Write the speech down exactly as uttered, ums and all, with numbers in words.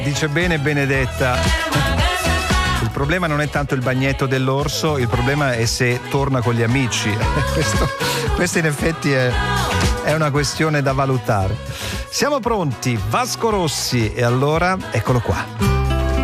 Dice bene Benedetta. Il problema non è tanto il bagnetto dell'orso, il problema è se torna con gli amici. Questo, questo in effetti è, è una questione da valutare. Siamo pronti, Vasco Rossi, e allora eccolo qua.